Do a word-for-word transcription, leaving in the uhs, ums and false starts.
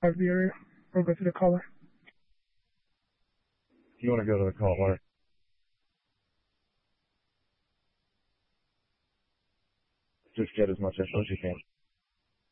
out of the area or go to the caller. You want to go to the caller? Just get as much info as you can.